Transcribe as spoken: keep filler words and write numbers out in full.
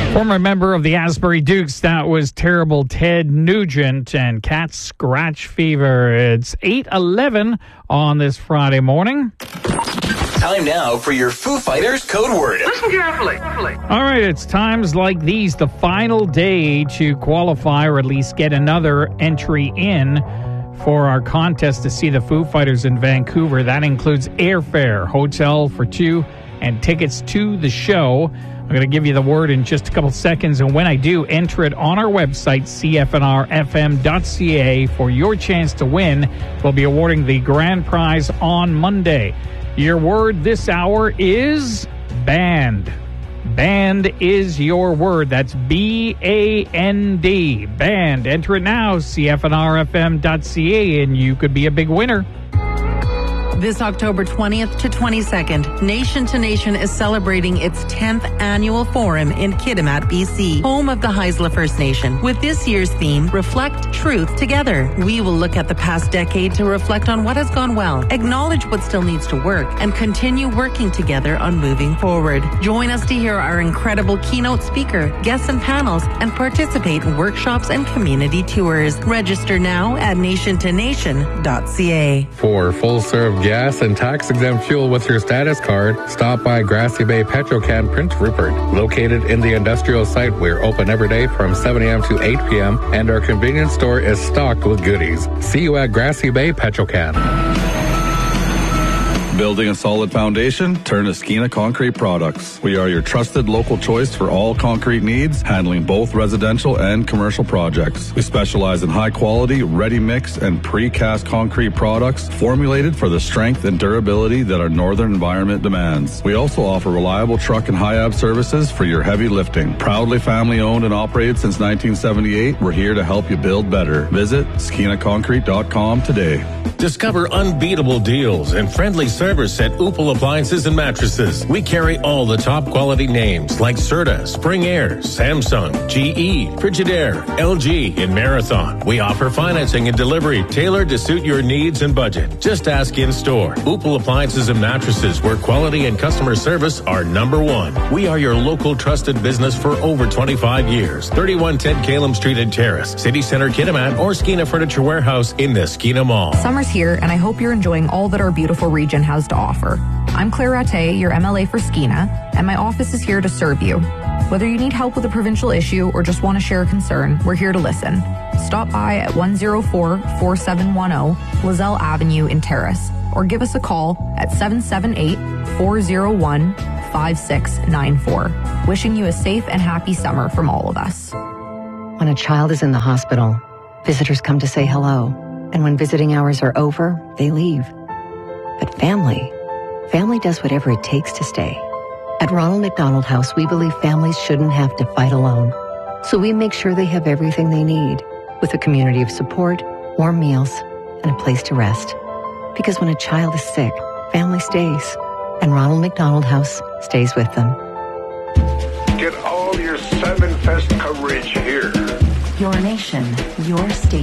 Former member of the Asbury Dukes, that was Terrible Ted Nugent and Cat Scratch Fever. It's eight eleven on this Friday morning. Time now for your Foo Fighters code word. Listen carefully. All right, it's times like these, the final day to qualify or at least get another entry in for our contest to see the Foo Fighters in Vancouver. That includes airfare, hotel for two, and tickets to the show. I'm going to give you the word in just a couple seconds, and when I do, enter it on our website, c f n r f m dot c a, for your chance to win. We'll be awarding the grand prize on Monday. Your word this hour is band. Band is your word. That's B A N D. Band. Enter it now, c f n r f m dot c a, and you could be a big winner. This October twentieth to twenty-second, Nation to Nation is celebrating its tenth annual forum in Kitimat, B C, home of the Haisla First Nation. With this year's theme, Reflect Truth Together. We will look at the past decade to reflect on what has gone well, acknowledge what still needs to work, and continue working together on moving forward. Join us to hear our incredible keynote speaker, guests and panels, and participate in workshops and community tours. Register now at nation to nation dot c a. For full-serve gas and tax-exempt fuel with your status card, stop by Grassy Bay Petrocan Prince Rupert. Located in the industrial site, we're open every day from seven a.m. to eight p.m., and our convenience store is stocked with goodies. See you at Grassy Bay Petrocan. Building a solid foundation? Turn to Skeena Concrete Products. We are your trusted local choice for all concrete needs, handling both residential and commercial projects. We specialize in high-quality, ready-mix, and precast concrete products formulated for the strength and durability that our northern environment demands. We also offer reliable truck and high-ab services for your heavy lifting. Proudly family-owned and operated since nineteen seventy-eight, we're here to help you build better. Visit skeena concrete dot com today. Discover unbeatable deals and friendly service at Upal Appliances and Mattresses. We carry all the top quality names like Serta, Spring Air, Samsung, G E, Frigidaire, L G, and Marathon. We offer financing and delivery tailored to suit your needs and budget. Just ask in store. Upal Appliances and Mattresses, where quality and customer service are number one. We are your local trusted business for over twenty-five years. thirty-one ten Calum Street and Terrace, City Center, Kitimat, or Skeena Furniture Warehouse in the Skeena Mall. Summer's here, and I hope you're enjoying all that our beautiful region has to offer. I'm Claire Rattay, your M L A for Skeena, and my office is here to serve you. Whether you need help with a provincial issue or just want to share a concern, we're here to listen. Stop by at one oh four, four seven one oh Lozelle Avenue in Terrace, or give us a call at seven seven eight, four oh one, five six nine four. Wishing you a safe and happy summer from all of us. When a child is in the hospital, visitors come to say hello. And when visiting hours are over, they leave. But family, family does whatever it takes to stay. At Ronald McDonald House, we believe families shouldn't have to fight alone. So we make sure they have everything they need, with a community of support, warm meals, and a place to rest. Because when a child is sick, family stays. And Ronald McDonald House stays with them. Get all your Salmon Fest coverage here. Your nation, your state.